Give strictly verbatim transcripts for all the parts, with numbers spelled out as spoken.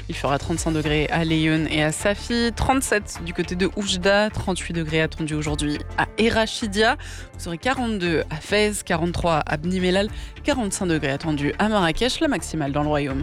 Il fera trente-cinq degrés à Leyun et à Safi, trente-sept du côté de Oujda, trente-huit degrés attendus aujourd'hui à Erachidia. Vous aurez quarante-deux à Fès, quarante-trois à Bni Mellal, quarante-cinq degrés attendus à Marrakech, la maximale dans le royaume.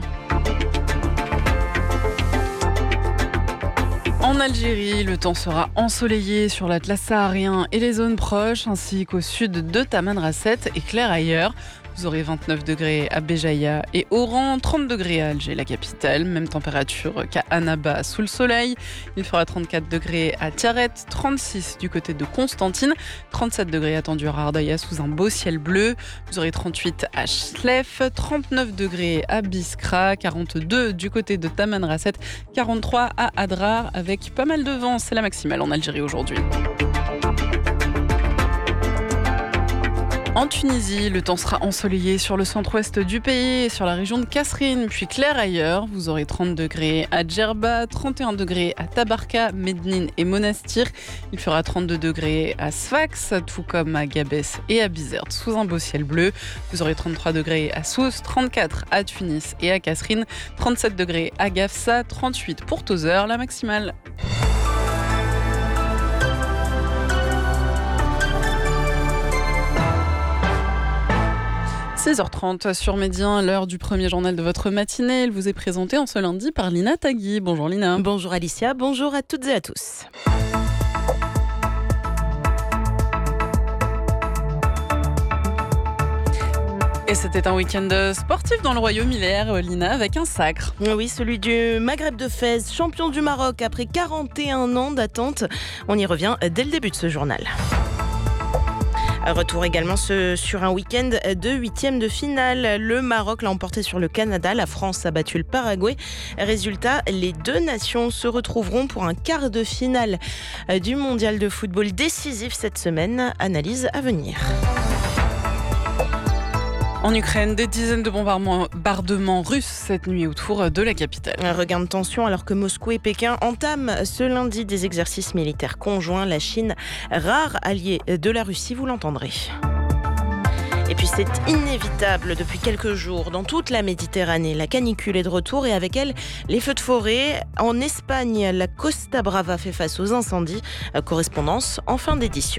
En Algérie, le temps sera ensoleillé sur l'Atlas saharien et les zones proches, ainsi qu'au sud de Tamanrasset et clair ailleurs. Vous aurez vingt-neuf degrés à Béjaïa et Oran, trente degrés à Alger, la capitale, même température qu'à Annaba sous le soleil. Il fera trente-quatre degrés à Tiaret, trente-six du côté de Constantine, trente-sept degrés attendus à Ardaya sous un beau ciel bleu. Vous aurez trente-huit à Chlef, trente-neuf degrés à Biskra, quarante-deux du côté de Tamanrasset, quarante-trois à Adrar avec pas mal de vent. C'est la maximale en Algérie aujourd'hui. En Tunisie, le temps sera ensoleillé sur le centre-ouest du pays et sur la région de Kasserine, puis clair ailleurs. Vous aurez trente degrés à Djerba, trente et un degrés à Tabarka, Mednine et Monastir. Il fera trente-deux degrés à Sfax, tout comme à Gabès et à Bizerte, sous un beau ciel bleu. Vous aurez trente-trois degrés à Sousse, trente-quatre à Tunis et à Kasserine, trente-sept degrés à Gafsa, trente-huit pour Tozeur, la maximale. seize heures trente sur Médien, l'heure du premier journal de votre matinée. Il vous est présenté en ce lundi par Lina Tagui. Bonjour Lina. Bonjour Alicia, bonjour à toutes et à tous. Et c'était un week-end sportif dans le royaume hier, Lina, avec un sacre. Oui, celui du Maghreb de Fès, champion du Maroc après quarante et un ans d'attente. On y revient dès le début de ce journal. Retour également ce, sur un week-end de huitième de finale. Le Maroc l'a emporté sur le Canada. La France a battu le Paraguay. Résultat, les deux nations se retrouveront pour un quart de finale du mondial de football décisif cette semaine. Analyse à venir. En Ukraine, des dizaines de bombardements russes cette nuit autour de la capitale. Un regain de tension alors que Moscou et Pékin entament ce lundi des exercices militaires conjoints. La Chine, rare allié de la Russie, vous l'entendrez. Et puis c'est inévitable depuis quelques jours dans toute la Méditerranée. La canicule est de retour et avec elle les feux de forêt. En Espagne, la Costa Brava fait face aux incendies. Correspondance en fin d'édition.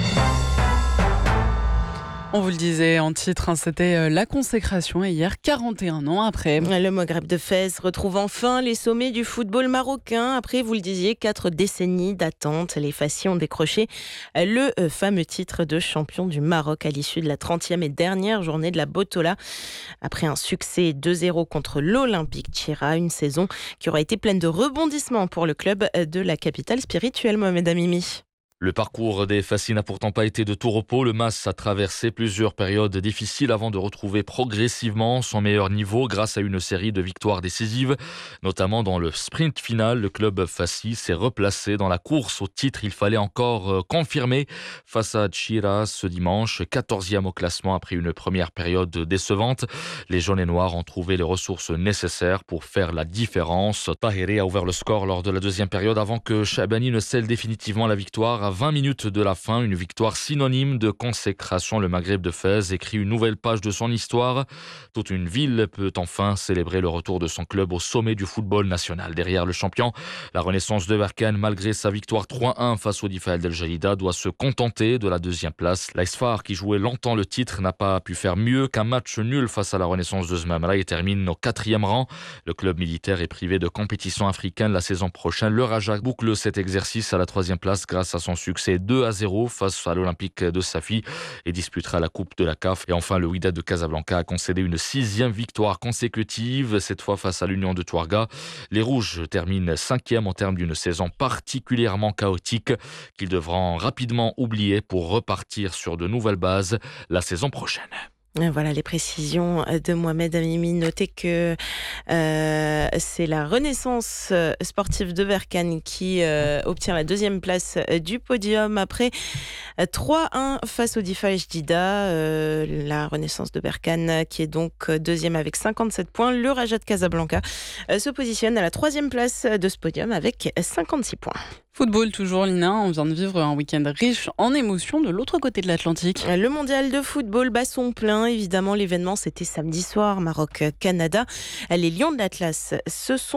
On vous le disait en titre, hein, c'était la consécration et hier, quarante et un ans après. Le Maghreb de Fès retrouve enfin les sommets du football marocain. Après, vous le disiez, quatre décennies d'attente. Les Fassis ont décroché le fameux titre de champion du Maroc à l'issue de la trentième et dernière journée de la Botola. Après un succès deux zéro contre l'Olympique Tchira, une saison qui aura été pleine de rebondissements pour le club de la capitale spirituelle, Mohamed Amimi. Le parcours des Fassis n'a pourtant pas été de tout repos. Le M A S a traversé plusieurs périodes difficiles avant de retrouver progressivement son meilleur niveau grâce à une série de victoires décisives. Notamment dans le sprint final, le club Fassi s'est replacé dans la course au titre. Il fallait encore confirmer face à Tchira ce dimanche, quatorzième au classement après une première période décevante. Les jaunes et noirs ont trouvé les ressources nécessaires pour faire la différence. Tahiré a ouvert le score lors de la deuxième période avant que Chabani ne scelle définitivement la victoire. À vingt minutes de la fin, une victoire synonyme de consécration. Le Maghreb de Fès écrit une nouvelle page de son histoire. Toute une ville peut enfin célébrer le retour de son club au sommet du football national. Derrière le champion, la Renaissance de Berkane, malgré sa victoire trois un face au Difa'el d'El Jalida, doit se contenter de la deuxième place. L'Aisfar, qui jouait longtemps le titre, n'a pas pu faire mieux qu'un match nul face à la Renaissance de Zmamra et termine au quatrième rang. Le club militaire est privé de compétition africaine la saison prochaine. Le Raja boucle cet exercice à la troisième place grâce à son succès deux à zéro face à l'Olympique de Safi et disputera la Coupe de la C A F. Et enfin, le Wydad de Casablanca a concédé une sixième victoire consécutive, cette fois face à l'Union de Touarga. Les Rouges terminent cinquième en termes d'une saison particulièrement chaotique qu'ils devront rapidement oublier pour repartir sur de nouvelles bases la saison prochaine. Voilà les précisions de Mohamed Amimi. Notez que euh, c'est la Renaissance sportive de Berkane qui euh, obtient la deuxième place du podium après trois un face au Difa'el Jdida. Euh, la Renaissance de Berkane qui est donc deuxième avec cinquante-sept points. Le Raja de Casablanca euh, se positionne à la troisième place de ce podium avec cinquante-six points. Football toujours, Lina, on vient de vivre un week-end riche en émotions de l'autre côté de l'Atlantique. Le mondial de football bat son plein. Évidemment, l'événement, c'était samedi soir, Maroc-Canada. Les Lions de l'Atlas se sont